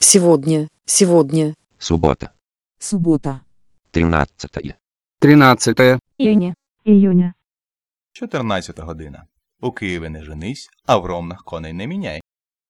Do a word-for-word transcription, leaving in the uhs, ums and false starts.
Сегодня, сегодня. Суббота. Суббота. Тринадцатое. Тринадцятое. Июня. Июня. чотирнадцята година. У Києві не женись, а в Ромнах коней не міняй.